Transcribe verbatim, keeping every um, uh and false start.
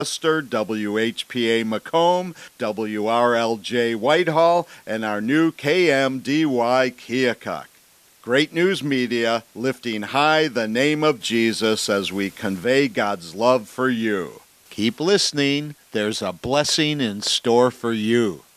W H P A Macomb, W R L J Whitehall, and our new K M D Y Keokuk. Great News Media, lifting high the name of Jesus as we convey God's love for you. Keep listening. There's a blessing in store for you.